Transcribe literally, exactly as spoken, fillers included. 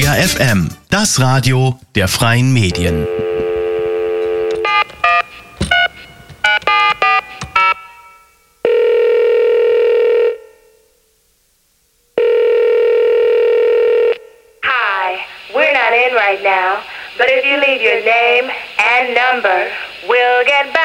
Detektor F M, das Radio der freien Medien. Hi, we're not in right now, but if you leave your name and number, we'll get back.